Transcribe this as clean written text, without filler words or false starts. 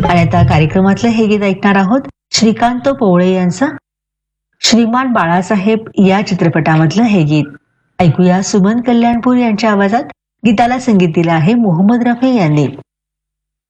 आणि आता कार्यक्रमातलं हे गीत ऐकणार आहोत श्रीकांत पोवळे यांचं श्रीमान बाळासाहेब या चित्रपटामधलं हे गीत. ऐकूया सुमन कल्याणपूर यांच्या आवाजात. गीताला संगीत दिलं आहे मोहम्मद रफी यांनी.